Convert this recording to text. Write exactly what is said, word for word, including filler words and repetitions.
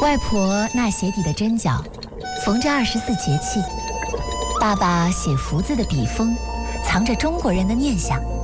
外婆那鞋底的针脚，缝着二十四节气。爸爸写福字的笔锋，藏着中国人的念想。